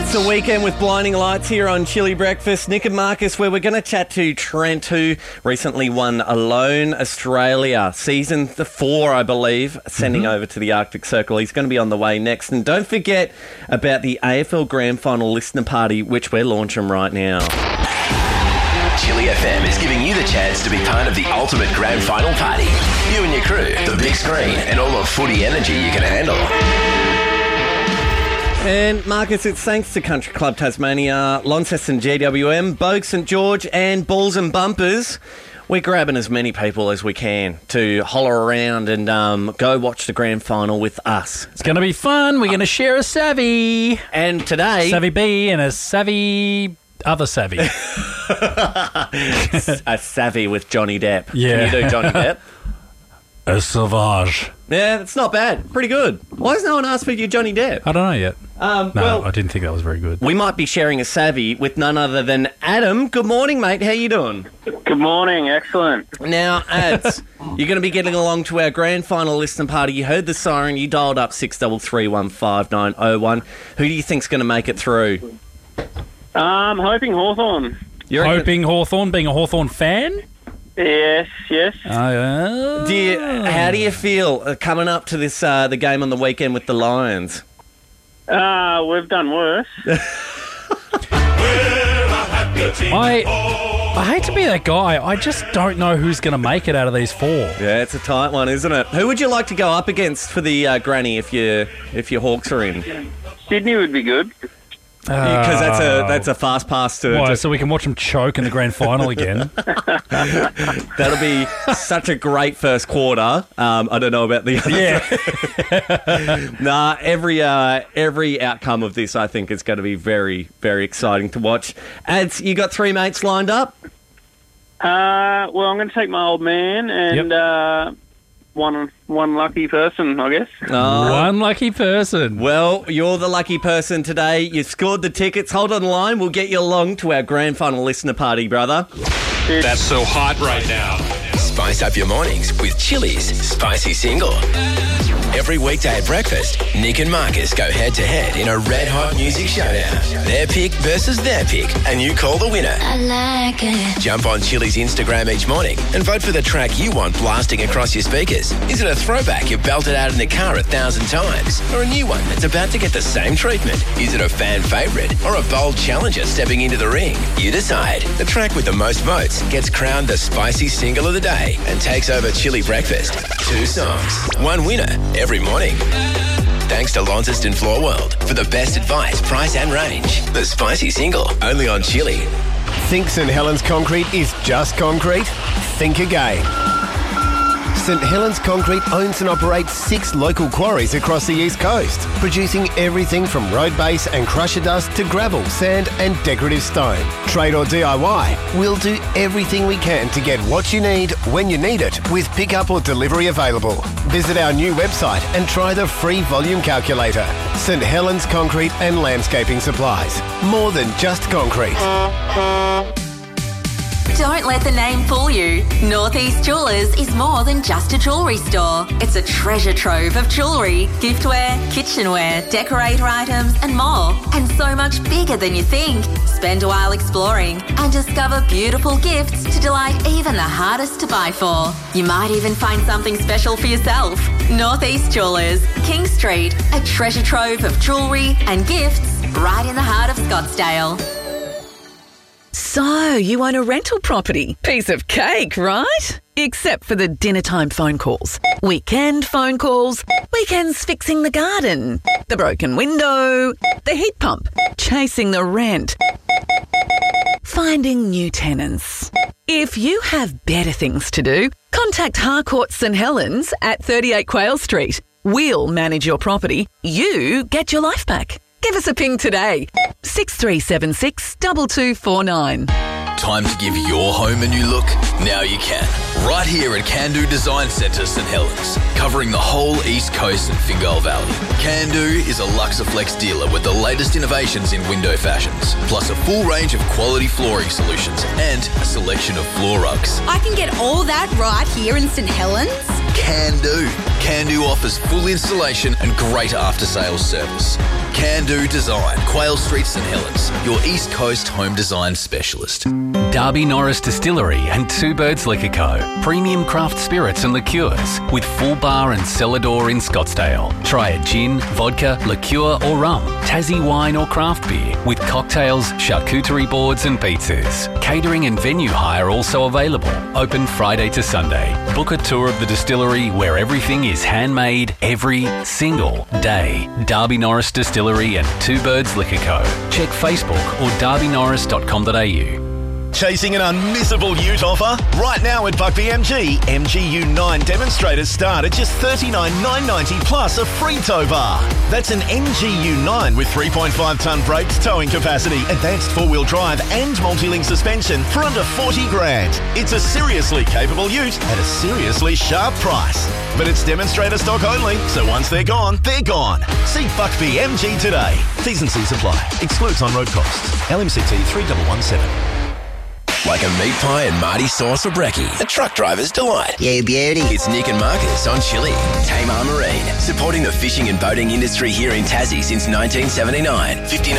It's the weekend with Blinding Lights here on Chili Breakfast. Nick and Marcus, where we're going to chat to Trent, who recently won Alone Australia, season 4, I believe, sending over to the Arctic Circle. He's going to be on the way next. And don't forget about the AFL Grand Final listener party, which we're launching right now. Chili FM is giving you the chance to be part of the ultimate grand final party. You and your crew, the big screen, and all the footy energy you can handle. And Marcus, it's thanks to Country Club Tasmania, Launceston GWM, Bogue St George and Balls and Bumpers. We're grabbing as many people as we can to holler around and go watch the grand final with us. It's going to be fun. We're going to share a savvy. And today... Savvy B and a savvy... Other savvy. A savvy with Johnny Depp. Yeah. Can you do Johnny Depp? A sauvage. Yeah, it's not bad. Pretty good. Why has no one asked for your Johnny Depp? I don't know yet. Well, I didn't think that was very good. We might be sharing a savvy with none other than Adam. Good morning, mate. How you doing? Good morning. Excellent. Now, Ads, you're going to be getting along to our grand final listening party. You heard the siren. You dialed up 633159001. Who do you think's going to make it through? I'm hoping Hawthorn. You reckon- Hoping Hawthorn, being a Hawthorn fan? Yes. How do you feel coming up to this the game on the weekend with the Lions? We've done worse. I hate to be that guy. I just don't know who's going to make it out of these 4. Yeah, it's a tight one, isn't it? Who would you like to go up against for the granny if your Hawks are in? Sydney would be good. Because that's a fast pass to... Why, so we can watch them choke in the grand final again? That'll be such a great first quarter. I don't know about the other. Nah, every outcome of this, I think, is going to be very, very exciting to watch. Ads, you got 3 mates lined up? Well, I'm going to take my old man and one lucky person, I guess. Oh. One lucky person. Well, you're the lucky person today. You've scored the tickets. Hold on the line. We'll get you along to our grand final listener party, brother. That's so hot right now. Spice up your mornings with Chili's Spicy Single. Every weekday at breakfast, Nick and Marcus go head-to-head in a red-hot music showdown. Their pick versus their pick, and you call the winner. I like it. Jump on Chili's Instagram each morning and vote for the track you want blasting across your speakers. Is it a throwback you've belted out in the car 1,000 times? Or a new one that's about to get the same treatment? Is it a fan favourite or a bold challenger stepping into the ring? You decide. The track with the most votes gets crowned the Spicy Single of the Day and takes over Chili Breakfast. 2 songs, 1 winner every morning. Thanks to Launceston Floor World for the best advice, price and range. The Spicy Single, only on Chili. Think St Helens Concrete is just concrete? Think again. St Helens Concrete owns and operates 6 local quarries across the East Coast, producing everything from road base and crusher dust to gravel, sand and decorative stone. Trade or DIY, we'll do everything we can to get what you need when you need it, with pickup or delivery available. Visit our new website and try the free volume calculator. St Helens Concrete and Landscaping Supplies. More than just concrete. Don't let the name fool you. Northeast Jewellers is more than just a jewellery store. It's a treasure trove of jewellery, giftware, kitchenware, decorator items and more. And so much bigger than you think. Spend a while exploring and discover beautiful gifts to delight even the hardest to buy for. You might even find something special for yourself. Northeast Jewellers, King Street, a treasure trove of jewellery and gifts right in the heart of Scottsdale. So, you own a rental property. Piece of cake, right? Except for the dinner time phone calls, weekend phone calls, weekends fixing the garden, the broken window, the heat pump, chasing the rent, finding new tenants. If you have better things to do, contact Harcourt St Helens at 38 Quayle Street. We'll manage your property. You get your life back. Give us a ping today. 6376 2249. Time to give your home a new look? Now you can. Right here at Candu Design Centre St Helens, covering the whole East Coast and Fingal Valley. Candu is a Luxaflex dealer with the latest innovations in window fashions, plus a full range of quality flooring solutions and a selection of floor rugs. I can get all that right here in St Helens? Candu. Candu offers full installation and great after-sales service. Can Do Design, Quayle Street, St Helens, your East Coast home design specialist. Darby Norris Distillery and Two Birds Liquor Co. Premium craft spirits and liqueurs with full bar and cellar door in Scottsdale. Try a gin, vodka, liqueur or rum, Tassie wine or craft beer with cocktails, charcuterie boards and pizzas. Catering and venue hire also available. Open Friday to Sunday. Book a tour of the distillery where everything is handmade every single day. Darby Norris Distillery and Two Birds Liquor Co. Check Facebook or darbynorris.com.au. Chasing an unmissable ute offer? Right now at Buckby MG, MGU9 demonstrators start at just $39,990 plus a free tow bar. That's an MGU9 with 3.5 tonne brakes, towing capacity, advanced four-wheel drive and multi-link suspension for under $40,000. It's a seriously capable ute at a seriously sharp price. But it's demonstrator stock only, so once they're gone, they're gone. See Buckby MG today. T's and C's apply. Excludes on-road costs. LMCT 3117. Like a meat pie and Marty sauce or brekkie. A truck driver's delight. Yeah, beauty. It's Nick and Marcus on Chili. Tamar Marine, supporting the fishing and boating industry here in Tassie since 1979. 59